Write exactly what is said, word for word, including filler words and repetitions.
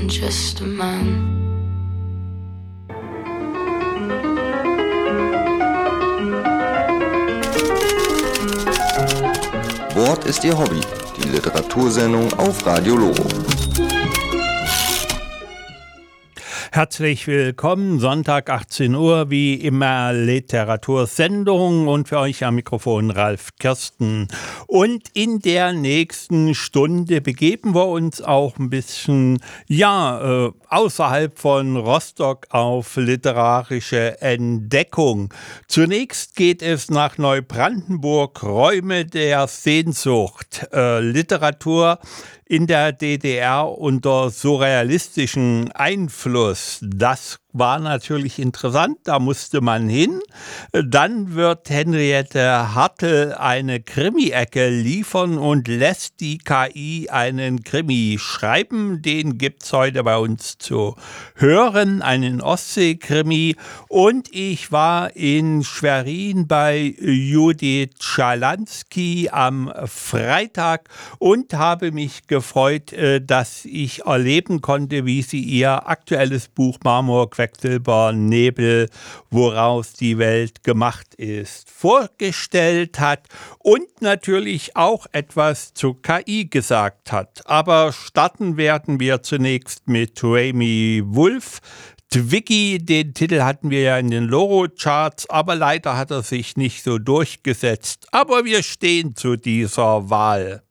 than just a man. Wort ist Ihr Hobby, die Literatursendung auf Radio Loro. Herzlich willkommen, Sonntag achtzehn Uhr, wie immer Literatursendung und für euch am Mikrofon Ralf Kirsten. Und in der nächsten Stunde begeben wir uns auch ein bisschen, ja, äh, außerhalb von Rostock auf literarische Entdeckung. Zunächst geht es nach Neubrandenburg, Räume der Sehnsucht, äh, Literatur in der D D R unter surrealistischem Einfluss. Das war natürlich interessant, da musste man hin. Dann wird Henriette Hartl eine Krimi-Ecke liefern und lässt die K I einen Krimi schreiben. Den gibt's heute bei uns zu hören, einen Ostsee-Krimi. Und ich war in Schwerin bei Judith Schalansky am Freitag und habe mich gefreut, dass ich erleben konnte, wie sie ihr aktuelles Buch Marmor, Quecksilber, Nebel, woraus die Welt gemacht ist, vorgestellt hat und natürlich auch etwas zu K I gesagt hat. Aber starten werden wir zunächst mit Ramy Wolf. Twiggy, den Titel hatten wir ja in den Loro-Charts, aber leider hat er sich nicht so durchgesetzt. Aber wir stehen zu dieser Wahl.